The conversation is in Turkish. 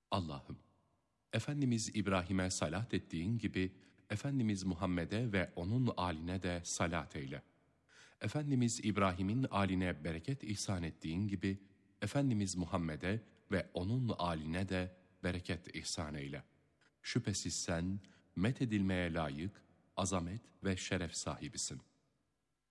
Allah'ım, Efendimiz İbrahim'e salat ettiğin gibi, Efendimiz Muhammed'e ve onun âline de salat eyle. Efendimiz İbrahim'in âline bereket ihsan ettiğin gibi, Efendimiz Muhammed'e ve onun âline de bereket ihsan eyle. Şüphesiz sen, methedilmeye layık, azamet ve şeref sahibisin.